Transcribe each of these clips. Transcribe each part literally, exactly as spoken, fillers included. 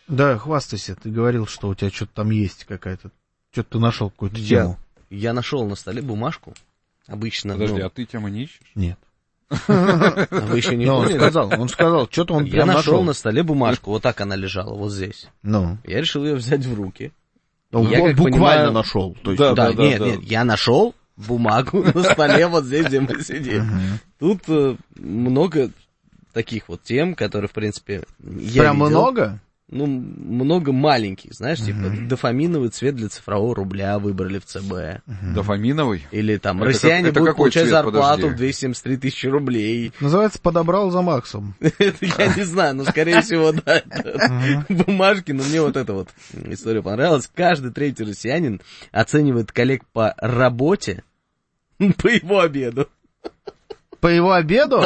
Да, хвастайся. Ты говорил, что у тебя что-то там есть какая-то. Что-то ты нашел какую-то Я, тему. я нашел на столе бумажку. Обычно. Подожди, ну, а ты темы не ищешь? Нет. а вы еще не Но он поняли? сказал, он сказал, что-то он Я прям нашел нашел. на столе бумажку. Вот так она лежала, вот здесь. Ну, Я решил ее взять в руки. он Я, как буквально понимаю, нашел. То есть, Да, Да, да, нет, да. нет, я нашел бумагу на столе вот здесь, где мы сидим. Тут э, много таких вот тем, которые, в принципе, я прям видел. много? Ну, много маленьких, знаешь, типа дофаминовый цвет для цифрового рубля выбрали в ЦБ. Дофаминовый? Или там Это россияне как- это будут какой получать цвет, зарплату подожди? в двести семьдесят три тысячи рублей. Называется «Подобрал за Максом». Это я не знаю, но скорее всего, да. Бумажки, но мне вот эта вот история понравилась. Каждый третий россиянин оценивает коллег по работе по его обеду. По его обеду?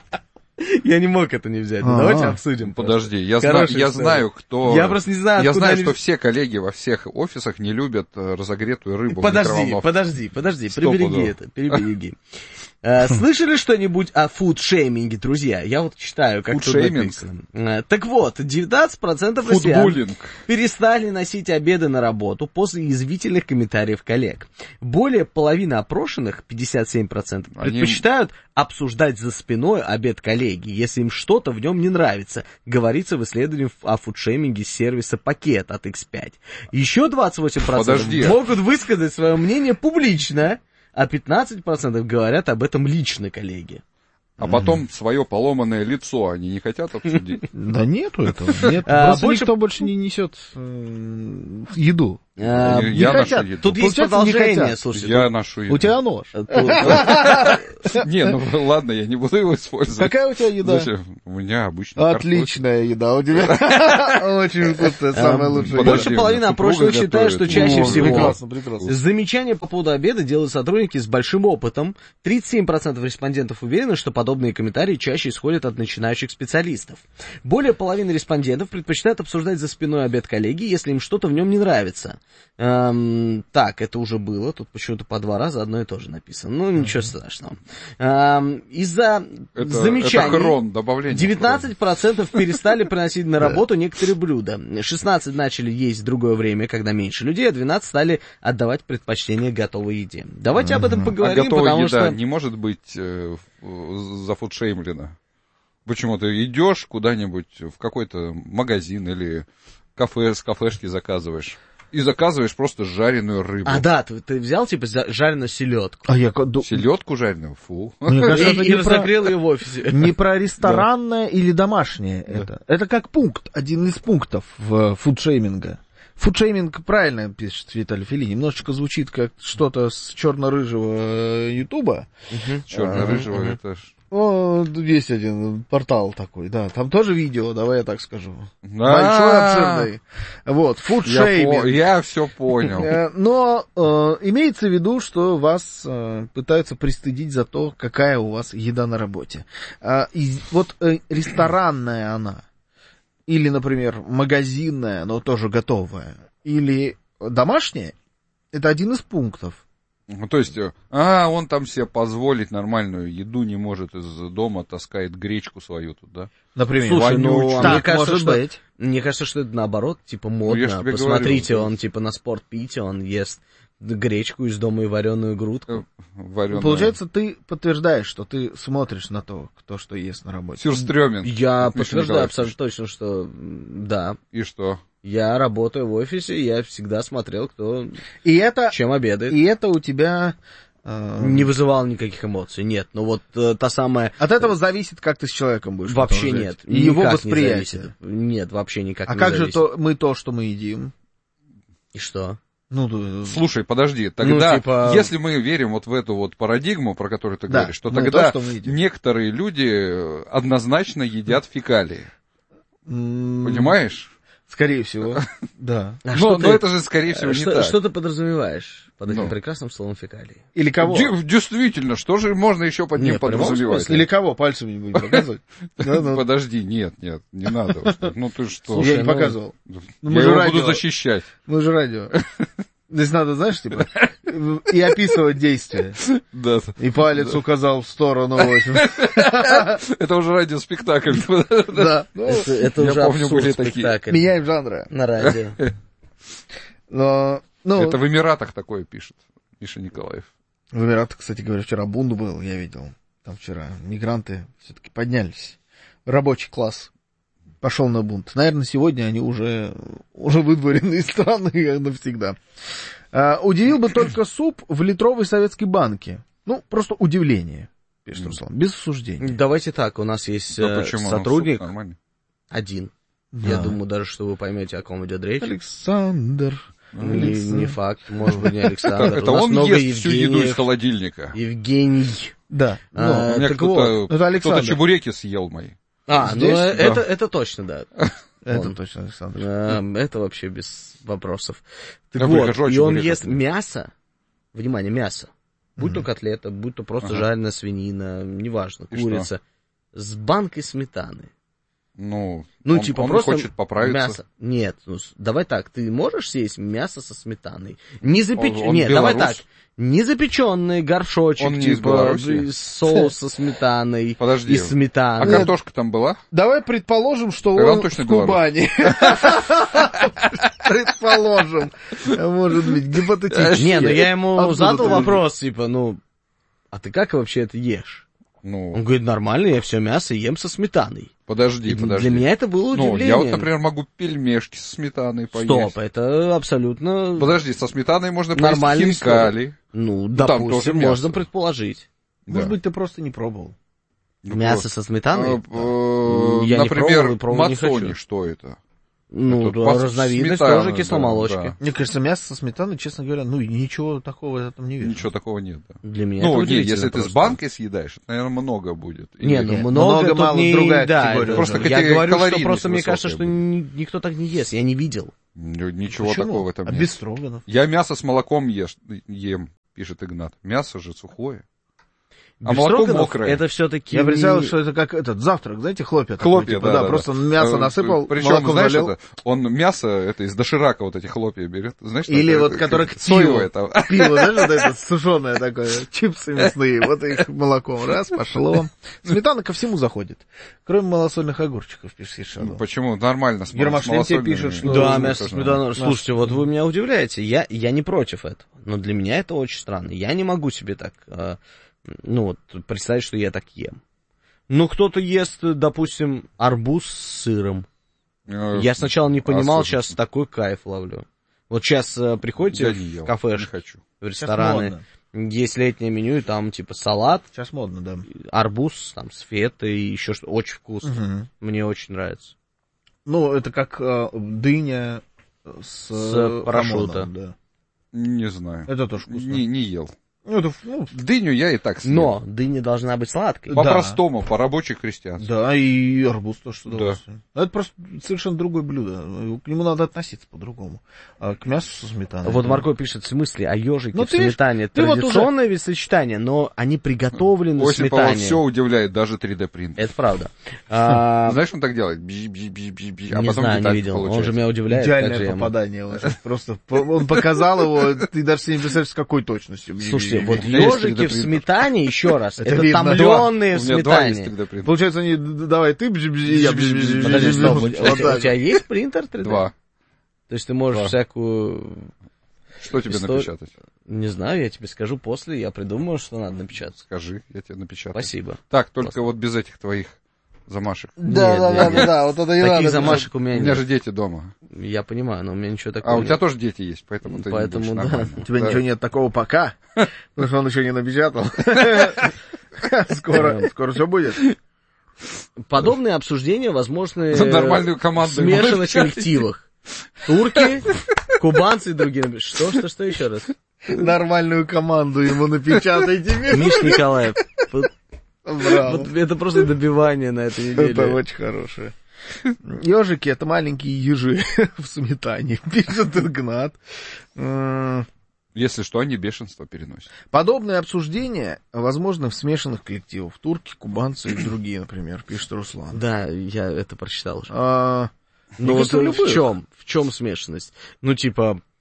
Я не мог это не взять. Ну, А-а. давайте обсудим. Подожди, я, зна- Хорошая я история. знаю, кто... Я просто не знаю, Я откуда знаю, они- что все коллеги во всех офисах не любят э, разогретую рыбу в Подожди, микроволновке. подожди, подожди, Стопудово. прибереги это, прибереги. Э, Слышали что-нибудь о фудшейминге, друзья? Я вот читаю, как тут Фудшейминг? написано. Э, Так вот, девятнадцать процентов россиян Футболинг. перестали носить обеды на работу после язвительных комментариев коллег. Более половины опрошенных, пятьдесят семь процентов, Они- предпочитают обсуждать за спиной обед коллеги, если им что-то в нем не нравится, говорится в исследовании о фудшейминге сервиса «Пакет» от икс пять. Еще двадцать восемь процентов Подожди. могут высказать свое мнение публично, а пятнадцать процентов говорят об этом лично коллеги. А потом свое поломанное лицо они не хотят обсудить. Да нету этого. Нет, А, просто больше- никто больше не несет э, еду. А, Я- не я ношу хотят. еду. Тут есть Получается, не продолжение, хотят. слушай. Я тут- ношу еду. У тебя нож. тут- Не, ну ладно, я не буду его использовать. Какая у тебя еда? Зачем? У меня обычно Отличная еда у тебя. Очень вкусная, самая лучшая. Подожди, Больше у половины меня опрошенных супруга считают, что готовит. чаще О, всего Прекрасно, прекрасно. замечания по поводу обеда делают сотрудники с большим опытом. тридцать семь процентов респондентов уверены, что подобные комментарии чаще исходят от начинающих специалистов. Более половины респондентов предпочитают обсуждать за спиной обед коллеги, если им что-то в нем не нравится. Эм, так, это уже было. Тут почему-то по два раза одно и то же написано. Ну, ничего страшного. Эм, из-за Это, замечаний... это хрон, добавление. девятнадцать процентов перестали приносить на работу некоторые блюда. шестнадцать процентов начали есть в другое время, когда меньше людей, а двенадцать стали отдавать предпочтение готовой еде. Давайте об этом А поговорим, готовая потому еда что... не может быть э, в- зафудшеймлена. Почему ты идешь куда-нибудь в какой-то магазин или кафе с кафешки заказываешь и заказываешь просто жареную рыбу. А, да, ты, ты взял, типа, за- жареную селедку. А я ко- ду- Селедку жареную? Фу. Мне кажется, это И, и не про- разогрел ее в офисе. не про ресторанное или домашнее это. Это как пункт, один из пунктов в фудшейминга. Фудшейминг, правильно пишет Виталий Филини, немножечко звучит как что-то с черно-рыжего ютуба. Черно-рыжего, это ж... О, есть один портал такой, да, там тоже видео, давай я так скажу. Большой, А, обширный. Вот, Я, фудшейминг. по- я все понял. Э, Но э, имеется в виду, что вас э, пытаются пристыдить за то, какая у вас еда на работе. А, и вот э, ресторанная она, или, например, магазинная, но тоже готовая, или домашняя, это один из пунктов. Ну, то есть, э, а, он там себе позволить нормальную еду не может из дома, таскает гречку свою тут, да? Например, Слушай, ну, вонючую. а так мне кажется, может что, быть. мне кажется, что это наоборот, типа, Ну, я ж модно. тебе Посмотрите, говорю. он, типа, на спортпите, он ест гречку из дома и вареную грудку. Вареная. Получается, ты подтверждаешь, что ты смотришь на то, кто что ест на работе. Сюрстрёмин. Я Миша подтверждаю Николаевич. абсолютно точно, что м, да. И что? Я работаю в офисе, я всегда смотрел, кто И это, чем обедает. и это у тебя... э, Не вызывал никаких эмоций, нет. Но вот э, та самая... От этого зависит, как ты с человеком будешь. Вообще потом нет. жить. И его никак не восприятие. зависит. Нет, вообще никак А не как зависит. же то, мы то, что мы едим? И что? Ну, да, Слушай, подожди, тогда, Ну, типа- если мы верим вот в эту вот парадигму, про которую ты Да, говоришь, то мы тогда то, что мы едим. некоторые люди однозначно едят фекалии. м, Понимаешь? Скорее всего, да. А но, что но ты- это же, скорее всего, не что, так. что ты подразумеваешь под этим Ну. прекрасным словом фекалии? Или кого? Де- действительно, что же можно еще под ним Нет, в прямом подразумевать? смысле. Или кого? Пальцем не будем показывать? Да, ну, Подожди, нет, нет, не надо. вот так. Ну ты что? Слушай, Я не ну, показывал. Ну, мы Я же его радио. буду защищать. Мы же радио. Здесь надо, знаешь, типа, и описывать действие. Да. И палец указал в сторону восемь. Это уже радиоспектакль. Да. Это, это Я уже помню, были абсурд такие. спектакль. Меняем жанры. На радио. Но, ну, Это в Эмиратах такое пишет Миша Николаев. в Эмиратах, кстати говоря, вчера бунт был, я видел. Там вчера мигранты все-таки поднялись. Рабочий класс пошел на бунт. Наверное, сегодня они уже, уже выдворены из страны навсегда. А, удивил бы только суп в литровой советской банке. Ну, просто удивление, пишет Руслан, без осуждения. Давайте так, у нас есть Да э, почему? сотрудник, Ну, суп нормально. один. Да. Я думаю, даже что вы поймете, о ком идет речь. Александр. Не, Александр. не факт, может быть, не Александр. Это У нас он много ест всю еду из Евгениев. холодильника. Евгений. Да. А, У меня так кто-то, это Александр. кто-то чебуреки съел мои. А, Здесь? ну э, Да. это, это точно, да. Это Он. точно Александр. Эм, Это вообще без вопросов. Так Я вот, прихожу, а и он чебуреков ест нет. мясо, внимание, мясо, будь то котлета, будь то просто Ага. жареная свинина, неважно, И курица, с банкой сметаны. Ну, Ну, он, типа он просто хочет поправиться. мясо. Нет, ну, с- давай так, ты можешь съесть мясо со сметаной? Не запеч... Он- он Нет, давай белорус? так, не запеченный горшочек, Он не из типа Белоруссии? соус со сметаной Подожди. и А сметаной. картошка там была? Давай предположим, что Тогда он он точно в Кубани. Предположим. Может быть, гипотетически. Не, ну я ему Откуда задал ты вопрос, типа, ну, а ты как вообще это ешь? Ну, Он говорит, нормально, я все мясо ем со сметаной. подожди, И подожди. Для меня это было Ну, удивлением. я вот, например, могу пельмешки со сметаной поесть. Стоп, это абсолютно... Подожди, со сметаной можно поесть Нормальная хинкали. Ну, там тоже допустим, мясо. можно предположить. Может Да. быть, ты просто не пробовал. Ну, Мясо просто. со сметаной? А, э, Я не Например, пробовал и пробовать не мацони, хочу. что это? Ну, Это да, пас- разновидность сметана, тоже да, кисломолочки. да. Мне кажется, мясо со сметаной, честно говоря, ну, ничего такого я там не вижу. Ничего такого нет, да. Для меня Ну, это не, удивительно если ты с просто. банкой съедаешь, это, наверное, много будет. Не, Или- ну Нет, много, много, тут мало, не... другая да, категория. да, Просто да. Я категория- говорю, что калорийность просто мне высокая кажется, что будет. ни- никто так не ест, я не видел. Н- Ничего Почему? такого в этом А нет. без строганов. Я мясо с молоком ешь, ем, пишет Игнат. Мясо же сухое. А Без молоко строганов мокрое. это все-таки... Я представил, что это как этот завтрак, знаете, хлопья. такой, Хлопья, типа, да, да, просто да. мясо Э, насыпал, Причем, молоком знаешь, залил. это, он мясо это из доширака вот эти хлопья берет. Знаешь, Или такое, вот, это, которое как к пиву. соевое там. Пиво, знаешь, вот это сушеное такое, чипсы мясные, вот их молоком, раз, пошло. Сметана ко всему заходит, кроме малосольных огурчиков, пишет Шадов. Почему? Нормально. С, Гермошлем с тебе малосольными. пишет, что- Да, Ну, мясо с тоже сметаной. нормально. Слушайте, вот вы меня удивляете. Я, я не против этого. Но для меня это очень странно. Я не могу себе так, э, ну вот, представить, что я так ем. Ну, кто-то ест, допустим, арбуз с сыром. Э, Я сначала не понимал, а сыр? сейчас такой кайф ловлю. Вот сейчас э, приходите Я не ел, в не кафешки, хочу. в Сейчас рестораны, модно. есть летнее меню, и там типа салат, Сейчас модно, да. арбуз там с фетой и еще что-то. Очень вкусно. Мгм. Мне очень нравится. Ну, это как э, дыня с, С э, парашюта. хамоном, да. Не знаю. Это тоже вкусно. Не, не ел. Ну, это, ну, Дыню я и так съел. Но дыня должна быть сладкой. Да. По-простому, по-рабоче-крестьянски. да, и арбуз тоже с Да. удовольствием. Это просто совершенно другое блюдо. К нему надо относиться по-другому. А к мясу со сметаной. Вот да. Марко пишет, в смысле, а ежики Ну, в ты- сметане ты вот традиционное вид сочетания, но они приготовлены в Осипова сметане. все удивляет, даже три дэ принт. Это правда. А, Знаешь, он так делает? Бзи, бзи, бзи, бзи, бзи, а не потом знаю, не деталь видел. Он получается. же меня удивляет. как же Идеальное я ему- попадание. Он сейчас просто по- он показал его, ты даже себе не представляешь, с какой точностью. Слушайте, вот меня есть ежики три дэ в принтер. сметане, еще раз, Это это видно. томленые У в меня два есть сметане. три дэ принт. Получается, они, д- д- давай, ты бзи-бзи, я бзи-бзи. Подожди, стоп, у, у Вот тебя- у так. тебя есть принтер три дэ? Два. То есть ты можешь Два. всякую... Что тебе Истор- напечатать? Не знаю, я тебе скажу после, я придумаю, что надо напечатать. Скажи, я тебе напечатаю. Спасибо. Так, только вот без этих твоих замашек. Да, Нет, да, нет, да, нет. да, да, вот это не надо. Таких замашек у У меня меня нет. же дети дома. Я понимаю, но у меня ничего такого А у нет. тебя тоже дети есть, поэтому ты Поэтому, не будешь да. нормально. У тебя Да. ничего нет такого пока, потому что он еще не напечатал. Скоро, скоро все будет. Подобные обсуждения возможны За нормальную в команду смешанных ему коллективах. Турки, кубанцы и другие. Что, что, что еще раз? Нормальную команду ему напечатайте. Миш Николаев. Вот, Браво. вот это просто добивание на этой Это неделе. очень хорошее. Ежики — это маленькие ежи в сметане, пишет Игнат. М, Если что, они бешенство переносят. Подобные обсуждения возможны в смешанных коллективах. Турки, кубанцы и другие, например, пишет Руслан. Да, я это прочитал уже. А, Ну мне вот кажется, в в любых. чем? В чем смешанность? Ну, типа,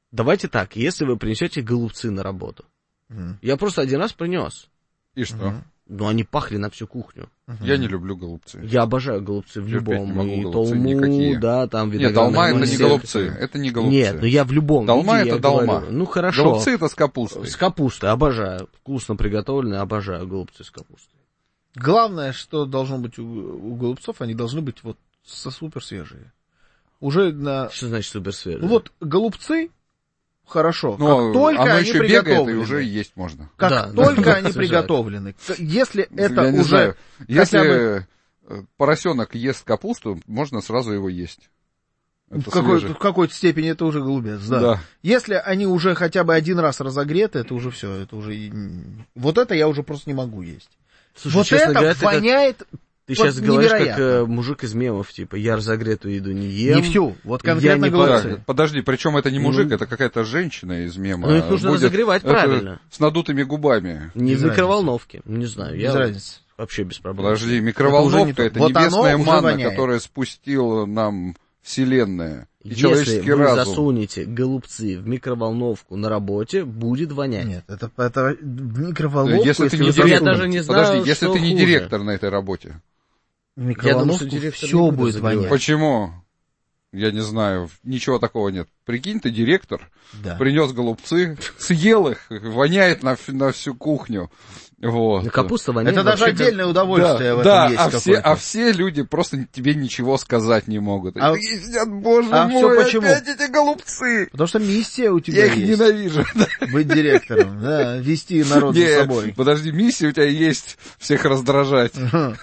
Давайте так, если вы принесете голубцы на работу. Мгм. Я просто один раз принес. И что? Мгм. Но они пахли на всю кухню. Я не люблю голубцы. Я обожаю голубцы в Терпеть любом. не могу И голубцы толму, никакие. да, там Нет, виноградная долма это не мазелька. голубцы. Это не голубцы. Нет, ну я в любом Долма виде, это я долма. говорю. Ну хорошо. Голубцы это с капустой. С капустой, обожаю. Вкусно приготовленные, обожаю голубцы с капустой. Главное, что должно быть у, у голубцов, они должны быть вот со супер свежие. Уже на... Что значит супер свежие? Ну вот голубцы, хорошо, Но как только оно они еще бегает, и приготовлены. уже есть можно. Как Да, только да, они свежак. приготовлены. К- Если это Я не уже знаю. хотя Если поросенок ест капусту, можно сразу его есть. в, Это какой, свежий. в какой-то степени это уже голубец, да. Да. Если они уже хотя бы один раз разогреты, это уже все, это уже... и- Вот это я уже просто не могу есть. Слушай, вот честно это говоря, ты как- воняет... Ты вот сейчас говоришь, как невероятно. э, мужик из мемов, типа, я разогретую еду не ем. Не всю, вот конкретно не голубцы. Так, подожди, причем это не мужик, Ну. это какая-то женщина из мема. Ну, их нужно Будет разогревать это правильно. С надутыми губами. Не Без в микроволновке, не знаю, Без я разницы. вообще без проблем. Подожди, уже не микроволновка то. это Вот оно небесная уже манна, воняет. которая спустила нам Вселенная. И Если человеческий вы разум. засунете голубцы в микроволновку на работе, будет вонять. Нет, это, это в микроволновку, Если ты не вы директор- директор, Я даже не знаю, подожди, если что ты не хуже. директор на этой работе, в микроволновку, Я думаю, что директор не все будет будет загревать. вонять. почему? Я не знаю, ничего такого нет. Прикинь, ты директор, Да. принес голубцы, съел их, воняет на, ф- на всю кухню. Вот. Ну, капуста воняет. Это даже вообще как- отдельное удовольствие Да, в этом да, есть а, все, какое-то. а все люди просто тебе ничего сказать не могут. А- И сидят, боже а мой, всё почему? опять эти голубцы. Потому что миссия у тебя Я их есть. ненавижу. Быть директором, да, вести народ за Нет, собой. подожди, миссия у тебя есть всех раздражать.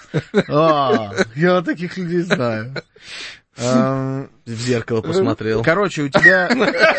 А, я таких людей знаю. А, В зеркало посмотрел. Короче, у тебя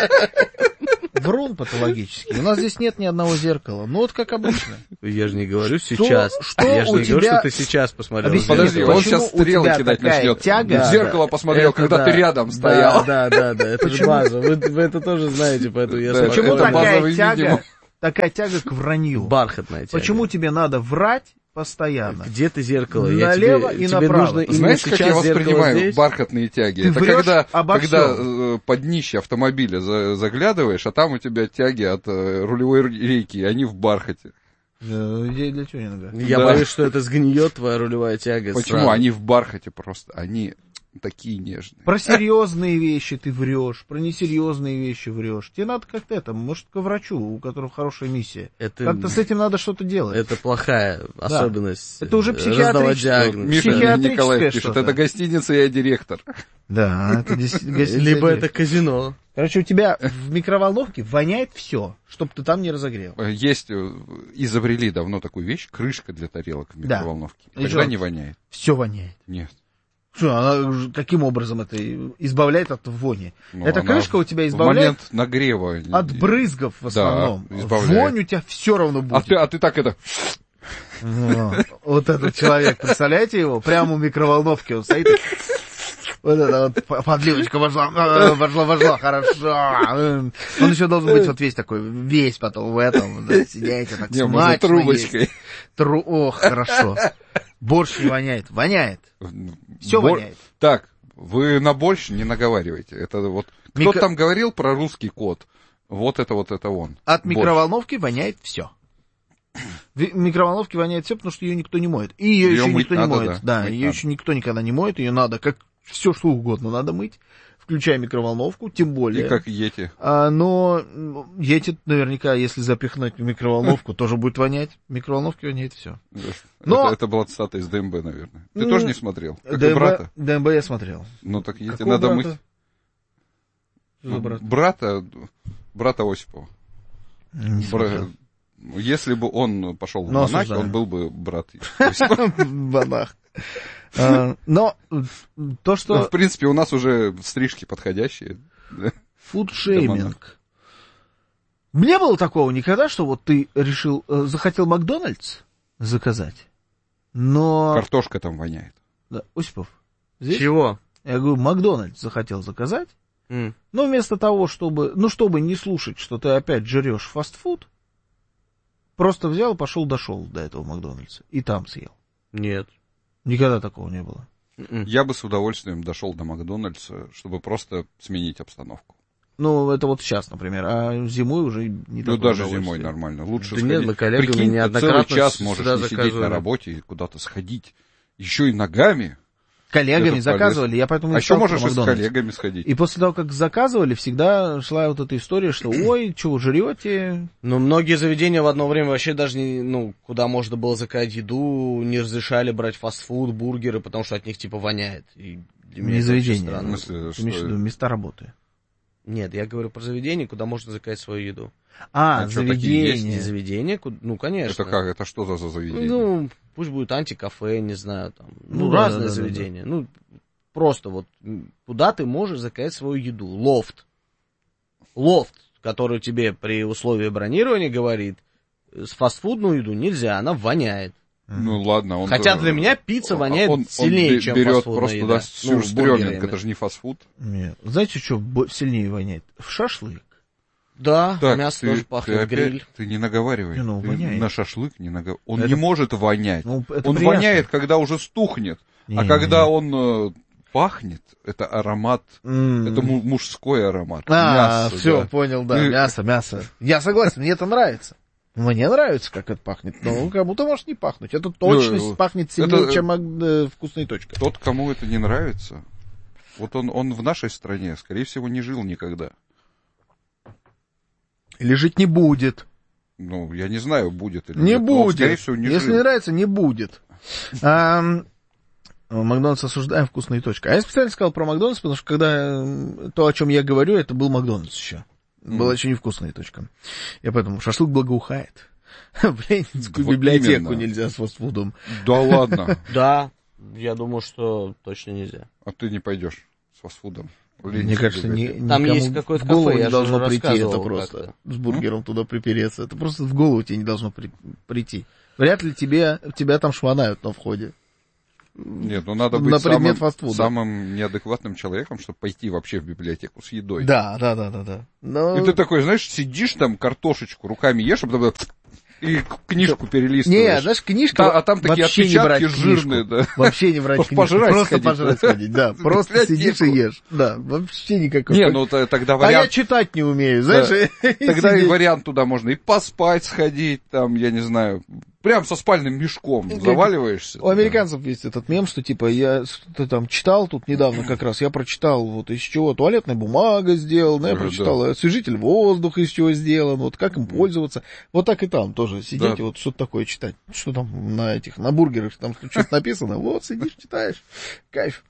врун патологический. У нас здесь нет ни одного зеркала. Ну вот как обычно. Я же не говорю сейчас. что Я же у не говорю, тебя- что ты сейчас посмотрел. Объясни, в зеркало. Подожди, Почему он сейчас у стрелы тебя кидать такая начнет. тяга? В зеркало посмотрел, Это когда да. ты рядом Да, стоял. да, да, да, это же база. Вы, вы это тоже знаете, поэтому я Да, смотрю. Почему это такая базовый тяга, минимум. такая тяга к вранью? Бархатная тяга. Почему тебе надо врать постоянно? Где ты зеркало? Я Налево тебе, и тебе направо. нужно именно Знаешь, как сейчас я зеркало воспринимаю здесь? бархатные тяги? Ты Это врешь когда, обо когда всем. э, под днище автомобиля за- заглядываешь, а там у тебя тяги от э, рулевой рейки, и они в бархате. Э, Идея для тюнинга. Я Да. боюсь, что это сгниет твоя рулевая тяга. Почему? сразу. Они в бархате просто. Они такие нежные. Про серьезные вещи ты врешь, про несерьезные вещи врешь. Тебе надо как-то это, может, к врачу, у которого хорошая миссия. Это, Как-то с этим надо что-то делать. это плохая особенность. Это уже э, психиатрическое. раздавать диагноз. Миша Психиатрическое Николаев пишет, что-то. это гостиница, я директор. Да, это действительно... Либо это казино. Короче, у тебя в микроволновке воняет все, чтоб ты там не разогрел. Есть, э, изобрели давно такую вещь, крышка для тарелок в Да. микроволновке. И Тогда что? не воняет. Все воняет. Нет. Что, она ж- каким образом это избавляет от вони? Ну, Эта она крышка у тебя в избавляет момент нагрева. от брызгов в основном. Да, избавляет. Вонь у тебя все равно А будет. ты, а ты так это... Ну, вот этот человек, представляете его? Прямо у микроволновки он стоит. и Вот это вот подливочка вошла, а, вошла, вошла, хорошо. Он еще должен быть вот весь такой, весь потом в этом, да, сидеть, так Не, можно смачно трубочкой. есть. Тру... Ох, хорошо. Борщ не воняет. Воняет. Всё Бор- воняет. Так, вы на борщ не наговаривайте. Это вот... Кто Микро- там говорил про русский код? Вот это вот это он. От Борщ. микроволновки воняет все. В микроволновке воняет все, потому что ее никто не моет. И ее Её еще мыть никто надо, не моет. да, Да, мыть ее надо. еще никто никогда не моет. Ее надо, как все что угодно надо мыть, включая микроволновку, тем более. И как Йети. А, но м, эти наверняка, если запихнуть в микроволновку, тоже будет вонять. В микроволновке воняет все. Но- Это, это была цитата из ДМБ, наверное. Ты Ну, тоже не смотрел? Как и брата. ДМБ я смотрел. Ну так Йети Какого надо брата? мыть. Что за Ну, брат? брата, брата Осипова. Не Бра- смотрел. Если бы он пошел в Но монахи, осуждаю. он был бы брат Осипова. Монах. А, Но м, то, Ну, что в принципе, у нас уже стрижки подходящие. Да. фудшейминг. Не было такого никогда, что вот ты решил, э, захотел Макдональдс заказать, но... Картошка там воняет. Да, Осипов, здесь? Чего? Я говорю, Макдональдс захотел заказать, М. но вместо того, чтобы, ну, чтобы не слушать, что ты опять жрешь фастфуд, просто взял и пошел, дошел до этого Макдональдса и там съел. Нет. Никогда такого не было. М-м. Я бы с удовольствием дошел до Макдональдса, чтобы просто сменить обстановку. Ну, это вот сейчас, например, а зимой уже не Ну, такое даже удовольствие. зимой нормально. Лучше Да сходить. нет, мы коллегами Прикинь, ты неоднократно целый час сюда можешь не сидеть заказывали. на работе и куда-то сходить. Еще и ногами. Коллегами Это заказывали, полезно. я поэтому А и еще стал можешь про и с Макдональдс. коллегами сходить. И после того, как заказывали, всегда шла вот эта история, что ой, что вы жрете? Ну, многие заведения в одно время вообще даже не, ну, куда можно было заказать еду, не разрешали брать фастфуд, бургеры, потому что от них типа воняет. И для меня Не это очень заведение. странно. В смысле, Ты имеешь в что- виду места работы? Нет, я говорю про заведение, куда можно заказать свою еду. А, А что, такие есть? заведение. Не заведение, ку- ну, конечно. Это как? Это что за за заведение? Ну, пусть будет антикафе, не знаю, там, ну, Ну, да, разные да, да, заведения. Ну, просто вот, м, куда ты можешь заказать свою еду? Лофт. Лофт, который тебе при условии бронирования говорит, с фастфудную еду нельзя, она воняет. Ну ладно, он... Хотя же- для меня пицца воняет он, сильнее, он чем берет фастфудная просто еда. туда Ну, бургеры, сюрстрёминг, именно. это же не фастфуд. Нет. Знаете, что бо- сильнее воняет? В шашлык. Да, Так, мясо ты, тоже ты пахнет, опять, гриль. ты не наговаривай. Не, ну, Ты воняет. на шашлык не наговаривай. Он Это- не может вонять. Ну, это Он приятно. воняет, когда уже стухнет. Не, а не, когда не. он э, пахнет, это аромат, М. это му- мужской аромат. А, Мясо, все, да. понял, да, Ты- мясо, мясо. Я согласен, мне это нравится. Мне нравится, как это пахнет, но кому-то может не пахнуть. Это точно Ну, пахнет сильнее, это- чем э, вкусная точка. Тот, кому это не нравится, вот он, он в нашей стране, скорее всего, не жил никогда. Или жить не будет. Ну, я не знаю, будет или Не нет, но он, будет. скорее всего, не Если жил. не нравится, не будет. Ам, Макдональдс осуждаем, вкусная точка. А я специально сказал про Макдональдс, потому что когда м, то, о чем я говорю, это был Макдональдс еще. Была Мгм. еще не вкусная точка. Я поэтому шашлык благоухает. В Ленинскую Вот библиотеку именно. нельзя с фастфудом. Да ладно. Да, я думаю, что точно нельзя. А ты не пойдешь с фастфудом. в Мне Ленинскую кажется, не, библиотеку. Там никому есть какое-то в голову кафе, не я же должно уже прийти это рассказывал просто. как-то. С бургером туда припереться. Это просто в голову тебе не должно при- прийти. Вряд ли тебе, тебя там шванают на входе. Нет, ну надо на быть предмет самым, фастфуда. самым неадекватным человеком, чтобы пойти вообще в библиотеку с едой. Да, да, да, да, да. Но... И ты такой, знаешь, сидишь там, картошечку руками ешь, а потом и книжку перелистываешь. Не, знаешь, книжка... Да, а там такие вообще не брать отпечатки книжку. жирные, да. Вообще не брать книжку. Пожрать Просто сходить, пожрать да. сходить, да. В Просто библиотеку. сидишь и ешь. Да, вообще никакой. Не, ну т- тогда А я вариант... читать не умею, знаешь. и Тогда и сидеть. вариант туда можно и поспать сходить, там, я не знаю, прям со спальным мешком заваливаешься. У американцев есть этот мем, что типа я что-то там читал тут недавно как раз, я прочитал вот из чего туалетная бумага сделана, я Да, прочитал освежитель воздуха из чего сделан, вот как им пользоваться. Вот так и там тоже сидеть Да. и вот что-то такое читать. Что там на этих, на бургерах там что-то написано, вот сидишь, читаешь. Кайф.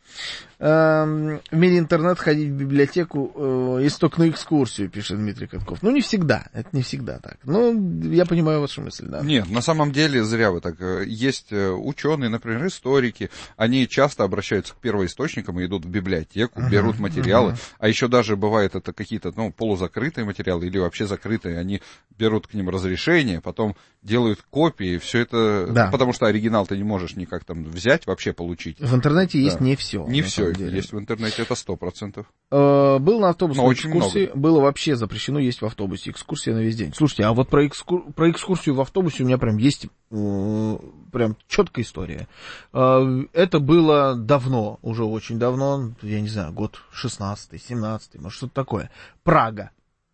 Эм, В мире интернет ходить в библиотеку э, есть только на экскурсию, пишет Дмитрий Катков. Ну, не всегда, это не всегда так. Ну, я понимаю вашу мысль, да. Нет, на самом деле зря вы так. Э, Есть э, ученые, например, историки, они часто обращаются к первоисточникам и идут в библиотеку, Ага, берут материалы, ага. а еще даже бывает это какие-то, ну, полузакрытые материалы или вообще закрытые, они берут к ним разрешение, потом делают копии, все это, Да. потому что оригинал ты не можешь никак там взять, вообще получить. В интернете есть Да. не все. Не все есть в интернете, это сто процентов. Э, Был на автобусной Но очень экскурсии, было вообще запрещено есть в автобусе. Экскурсия на весь день. Слушайте, а вот про, экскур... про экскурсию в автобусе у меня прям есть э, прям четкая история. Э, Это было давно, уже очень давно, я не знаю, год шестнадцатый, семнадцатый, может что-то такое. Прага.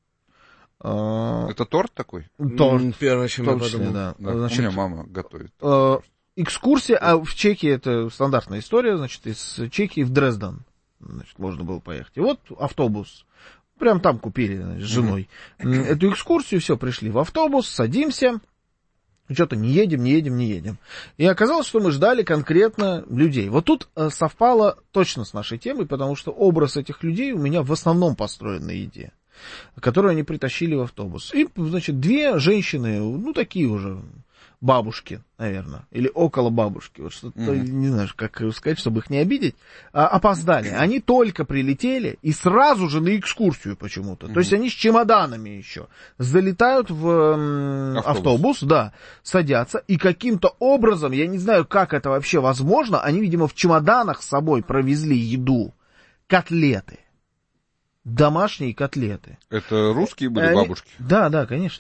Э, Это торт такой? Торт, М, Первое, чем в я том числе, подумал. да. Да, Значит, у меня мама готовит. э, экскурсия, а в Чехии это стандартная история, значит, из Чехии в Дрезден, значит, можно было поехать. И вот автобус, прям там купили, значит, с женой. Mm-hmm. Эту экскурсию, все, пришли в автобус, садимся, что-то не едем, не едем, не едем. И оказалось, что мы ждали конкретно людей. Вот тут э, совпало точно с нашей темой, потому что образ этих людей у меня в основном построен на еде, которую они притащили в автобус. И, значит, две женщины, ну, такие уже бабушки, наверное, или около бабушки, вот что-то, mm-hmm. не знаю, как сказать, чтобы их не обидеть, а, опоздали. Они только прилетели и сразу же на экскурсию почему-то. Mm-hmm. То есть они с чемоданами еще залетают в м, автобус. автобус, да, садятся, и каким-то образом, я не знаю, как это вообще возможно, они, видимо, в чемоданах с собой провезли еду, котлеты. Домашние котлеты. Это русские были Они... бабушки? Да, да, конечно.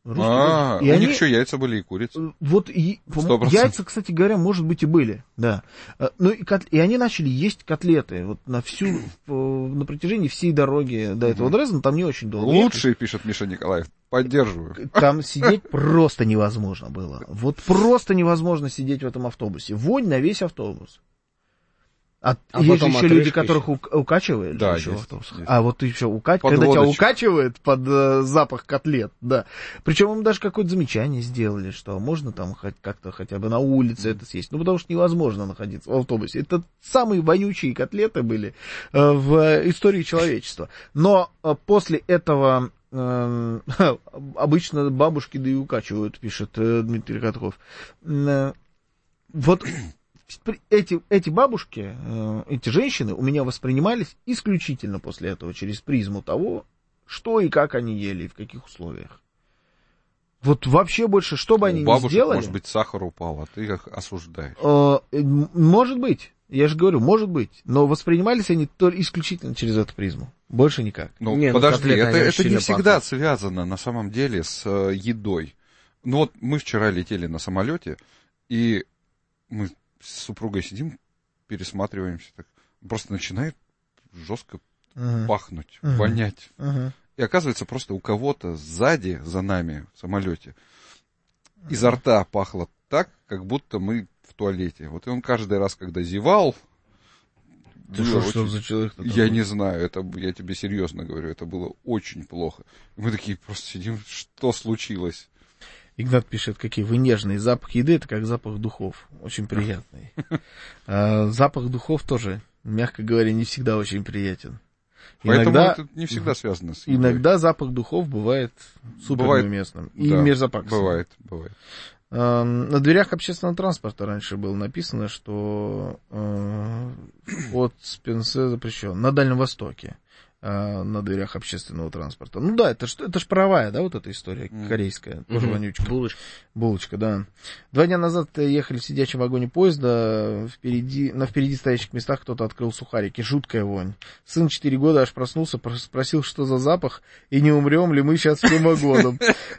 Русские А, бабушки. И у они... них еще яйца были и курицы. Вот и, сто процентов. яйца, кстати говоря, может быть, и были, да. Ну, и, кот... и они начали есть котлеты вот на всю, на протяжении всей дороги до этого Дрездена, там не очень долго. Лучшие, пишет Миша Николаев, поддерживаю. Там сидеть просто невозможно было. Вот просто невозможно сидеть в этом автобусе. Вонь на весь автобус. А, а есть еще люди, еще. которых ук- укачивают да, еще есть, в автобусах. есть. А вот еще ука... когда тебя укачивает под э, запах котлет, да. Причем им даже какое-то замечание сделали, что можно там хоть как-то хотя бы на улице это съесть. Ну, потому что невозможно находиться в автобусе. Это самые вонючие котлеты были э, в истории человечества. Но э, после этого э, обычно бабушки да и укачивают, пишет э, Дмитрий Катков. Э, вот... Эти, эти бабушки, эти женщины у меня воспринимались исключительно после этого через призму того, что и как они ели, и в каких условиях. Вот вообще больше, что бы они ни сделали... У бабушек, может быть, сахар упал, а ты их осуждаешь. Может быть, я же говорю, может быть, но воспринимались они только исключительно через эту призму. Больше никак. Ну, не, подожди, ну, это, это не всегда пахнет. связано на самом деле с э, едой. Ну вот мы вчера летели на самолете, и мы с супругой сидим, пересматриваемся, так просто начинает жестко uh-huh. пахнуть, uh-huh. вонять. Uh-huh. И оказывается, просто у кого-то сзади, за нами в самолете, uh-huh. изо рта пахло так, как будто мы в туалете. Вот и он каждый раз, когда зевал... Ты что, очень... что за человек? Я не знаю, это, я тебе серьезно говорю, это было очень плохо. И мы такие просто сидим, что случилось? Игнат пишет, какие вы нежные. Запах еды — это как запах духов. Очень приятный. А, запах духов тоже, мягко говоря, не всегда очень приятен. Поэтому иногда, это не всегда связано с едой. Иногда запах духов бывает суперуместным. И да, мерзопакостным. Бывает, бывает. А, на дверях общественного транспорта раньше было написано, что а, вход с пенсе запрещен. На Дальнем Востоке. На дверях общественного транспорта. Ну да, это ж, это ж паровая, да, вот эта история mm. корейская, тоже mm-hmm. вонючка. Булочка. Булочка, да. Два дня назад ехали в сидячем вагоне поезда, впереди, на впереди стоящих местах кто-то открыл сухарики, жуткая вонь. Сын четыре года аж проснулся, спросил, что за запах, и не умрем ли мы сейчас всем вагоном.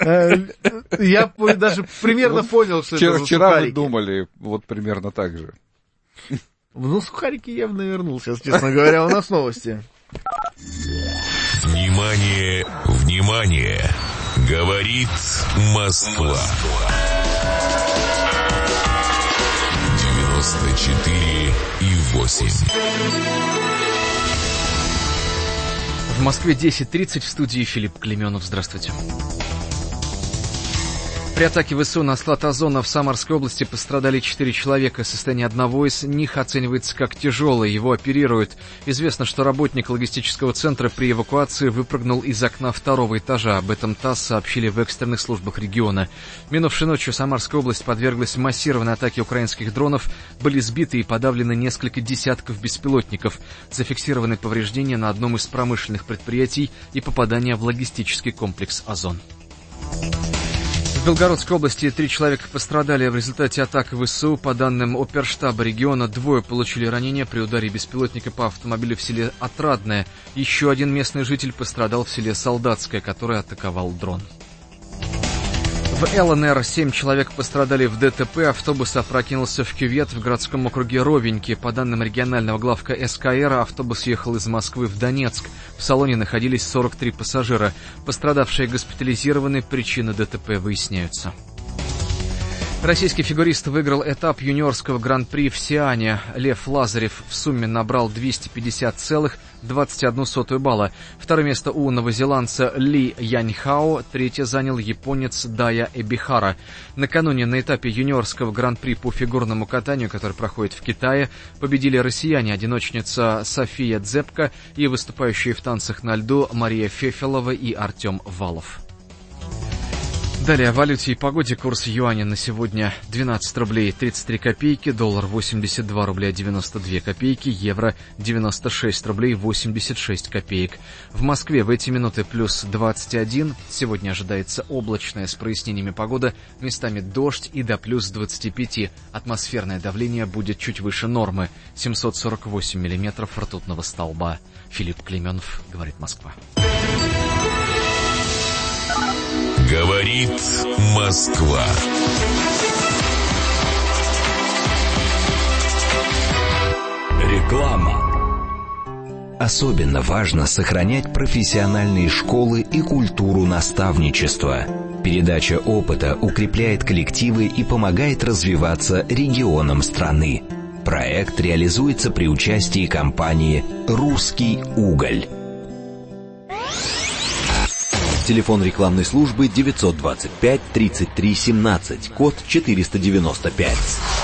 Я даже примерно понял, что это за Вчера сухарики. мы думали вот примерно так же. Ну, сухарики явно вернул сейчас, честно говоря, у нас новости. Внимание, внимание! Говорит Москва. девяносто четыре и восемь. В Москве десять тридцать, в студии Филипп Клеменов. Здравствуйте. При атаке ВСУ на склад Озона в Самарской области пострадали четыре человека. Состояние одного из них оценивается как тяжелое, его оперируют. Известно, что работник логистического центра при эвакуации выпрыгнул из окна второго этажа. Об этом ТАСС сообщили в экстренных службах региона. Минувшей ночью Самарская область подверглась массированной атаке украинских дронов. Были сбиты и подавлены несколько десятков беспилотников. Зафиксированы повреждения на одном из промышленных предприятий и попадания в логистический комплекс «Озон». В Белгородской области три человека пострадали в результате атак ВСУ. По данным оперштаба региона, двое получили ранения при ударе беспилотника по автомобилю в селе Отрадное. Еще один местный житель пострадал в селе Солдатское, который атаковал дрон. В ЛНР семь человек пострадали в ДТП. Автобус опрокинулся в кювет в городском округе Ровеньки. По данным регионального главка СКР, автобус ехал из Москвы в Донецк. В салоне находились сорок три пассажира. Пострадавшие госпитализированы, причины ДТП выясняются. Российский фигурист выиграл этап юниорского гран-при в Сиане. Лев Лазарев в сумме набрал двести пятьдесят целых двадцать одну сотую балла. Второе место у новозеландца Ли Яньхао, третье занял японец Дая Эбихара. Накануне на этапе юниорского гран-при по фигурному катанию, который проходит в Китае, победили россияне, одиночница София Дзепко и выступающие в танцах на льду Мария Фефелова и Артем Валов. Далее о валюте и погоде. Курс юаня на сегодня двенадцать рублей тридцать три копейки, доллар восемьдесят два рубля девяносто две копейки, евро девяносто шесть рублей восемьдесят шесть копеек. В Москве в эти минуты плюс двадцать один. Сегодня ожидается облачная с прояснениями погода, местами дождь и до плюс двадцати пяти. Атмосферное давление будет чуть выше нормы. семьсот сорок восемь миллиметров ртутного столба. Филипп Клеменов, говорит Москва. Говорит Москва. Реклама. Особенно важно сохранять профессиональные школы и культуру наставничества. Передача опыта укрепляет коллективы и помогает развиваться регионам страны. Проект реализуется при участии компании «Русский уголь». Телефон рекламной службы девятьсот двадцать пять тридцать три семнадцать, код четыреста девяносто пять.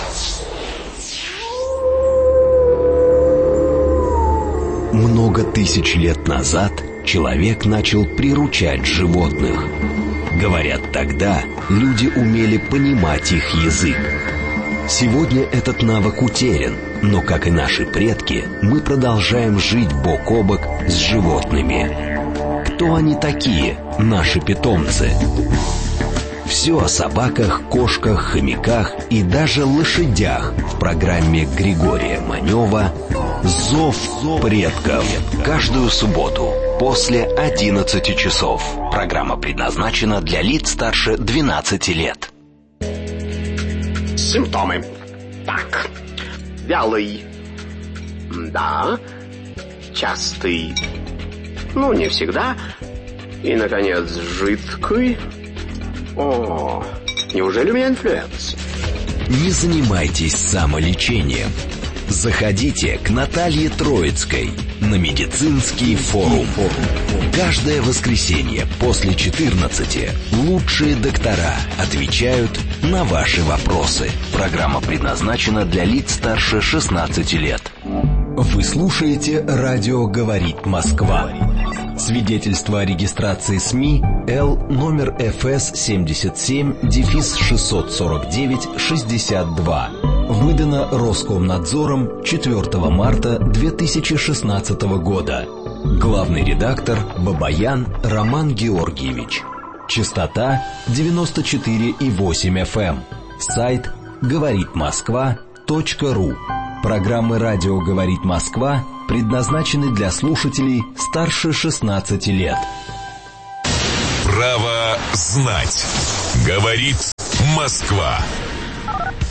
Много тысяч лет назад человек начал приручать животных. Говорят, тогда люди умели понимать их язык. Сегодня этот навык утерян, но, как и наши предки, мы продолжаем жить бок о бок с животными. Кто они такие, наши питомцы? Все о собаках, кошках, хомяках и даже лошадях в программе Григория Манева «Зов предков». Каждую субботу после одиннадцати часов. Программа предназначена для лиц старше двенадцати лет. Симптомы. Так. Вялый. Да. Частый. Ну, не всегда. И, наконец, жидкий. О, неужели у меня инфлюенс? Не занимайтесь самолечением. Заходите к Наталье Троицкой на медицинский форум. Каждое воскресенье после четырнадцати лучшие доктора отвечают на ваши вопросы. Программа предназначена для лиц старше шестнадцати лет. Вы слушаете «Радио говорит Москва». Свидетельство о регистрации СМИ Л номер эф эс семьдесят семь шестьсот сорок девять шестьдесят два. Выдано Роскомнадзором четвёртого марта две тысячи шестнадцатого года. Главный редактор Бабаян Роман Георгиевич. Частота девяносто четыре и восемь эф эм. Сайт говорит москва точка ру. Программы «Радио говорит Москва» предназначены для слушателей старше шестнадцати лет. Право знать. Говорит Москва.